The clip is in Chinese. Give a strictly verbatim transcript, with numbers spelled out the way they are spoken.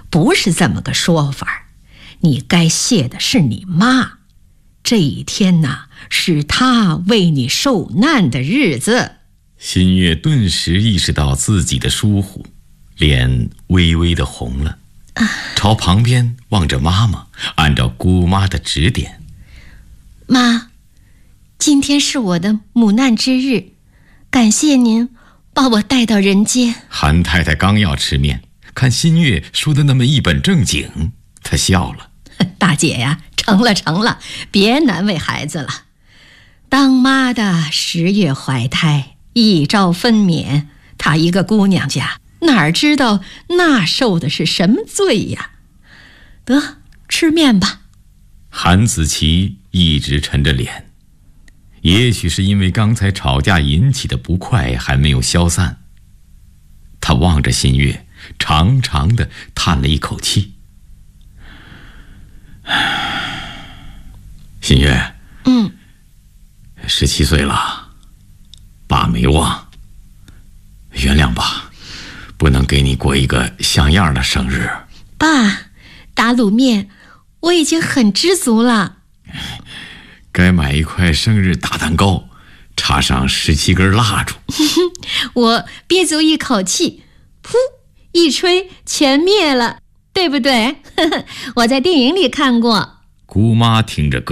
不是这么个说法。你该谢的是你妈，这一天呐，是她为你受难的日子。 新月顿时意识到自己的疏忽，脸微微的红了，啊、朝旁边望着妈妈，按照姑妈的指点。 妈，今天是我的母难之日，感谢您把我带到人间。 韩太太刚要吃面，看新月说的那么一本正经，她笑了。 大姐呀，成了成了，别难为孩子了。当妈的十月怀胎，一朝分娩，她一个姑娘家，哪知道那受的是什么罪呀？得，吃面吧。 韩子琪一直沉着脸，也许是因为刚才吵架引起的不快还没有消散，他望着新月，长长的叹了一口气。新月， 嗯， 十七岁了，爸没忘，原谅爸，不能给你过一个像样的生日。 爸，打卤面我已经很知足了。 该买一块生日大蛋糕，插上十七根蜡烛。 我憋足一口气，噗一吹全灭了，对不对？我在电影里看过。 姑妈听着歌